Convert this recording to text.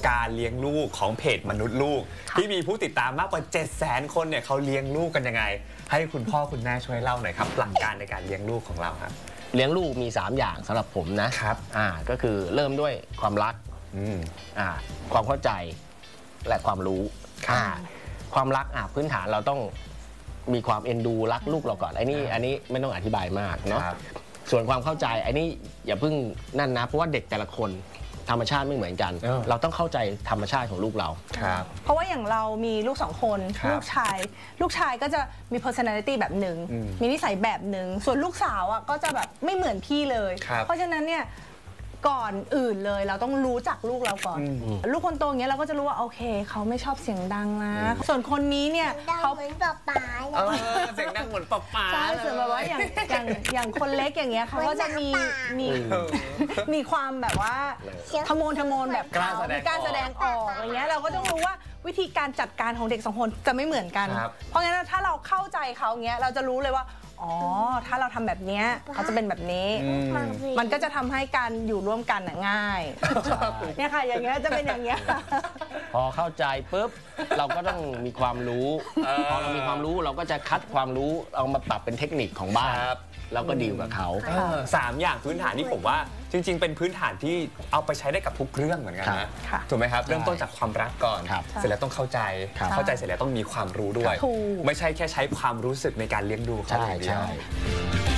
การเลี้ยงลูกของเพจมนุษย์ลูกที่มีผู้ติดตามมากกว่า 700,000 คนเนี่ยเขาเลี้ยงลูกกันยังไงให้คุณพ่อคุณแม่ช่วยเล่าหน่อยครับหลักการในการเลี้ยงลูกของเราครับเลี้ยงลูกมี3อย่างสำหรับผมนะครับก็คือเริ่มด้วยความรักความเข้าใจและความรู้ความรักพื้นฐานเราต้องมีความเอ็นดูรักลูกเราก่อนอันนี้ไม่ต้องอธิบายมากเนาะส่วนความเข้าใจอันนี้อย่าเพิ่งนั่นนะเพราะว่าเด็กแต่ละคนธรรมชาติไม่เหมือนกันเราต้องเข้าใจธรรมชาติของลูกเราเพราะว่าอย่างเรามีลูก2 คนลูกชายก็จะมี personality แบบหนึ่งมีนิสัยแบบหนึ่งส่วนลูกสาวก็จะแบบไม่เหมือนพี่เลยเพราะฉะนั้นเนี่ยก่อนอื่นเลยเราต้องรู้จักลูกเราก่อนลูกคนโตอย่างเงี้ยเราก็จะรู้ว่าโอเคเขาไม่ชอบเสียงดังนะส่วนคนนี้เนี่ยเขาเหมือนป๊าป๊าเสียงดังเหมือนป๊าป๊าใช่ส่วนแบบว่าอย่างคนเล็กอย่างเงี้ยเขาก็จะมีความแบบว่าทะโมนแบบการแสดงออกอย่างเงี้ยเราก็ต้องรู้ว่าวิธีการจัดการของเด็ก2 คนจะไม่เหมือนกันเพราะงั้นถ้าเราเข้าใจเขาเงี้ยเราจะรู้เลยว่าอ๋อถ้าเราทำแบบนี้เขาจะเป็นแบบนี้มันก็จะทำให้การอยู่ร่วมกันง่ายเนี่ยค่ะอย่างเงี้ยจะเป็นอย่างเงี้ยพอเข้าใจปุ๊บเราก็ต้องมีความรู้พอเรามีความรู้เราก็จะคัดความรู้เอามาปรับเป็นเทคนิคของบ้านแล้วก็ดีลกับเขา 3 อย่างพื้นฐานนี่ผมว่าจริงๆเป็นพื้นฐานที่เอาไปใช้ได้กับทุกเรื่องเหมือนกันนะถูกไหมครับเริ่มต้นจากความรักก่อนเสร็จแล้วต้องเข้าใจเสร็จแล้วต้องมีความรู้ด้วยไม่ใช่แค่ใช้ความรู้สึกในการเลี้ยงดูเขาอย่างเดียว